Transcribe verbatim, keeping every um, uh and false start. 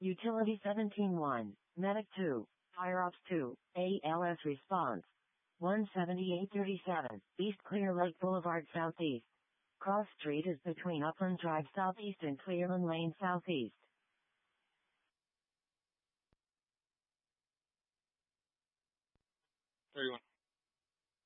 Utility seventeen one, Medic two, Fire Ops two, A L S response. one seventy-eight thirty-seven, East Clear Lake Boulevard Southeast. Cross Street is between Upland Drive Southeast and Clearland Lane Southeast. thirty-one.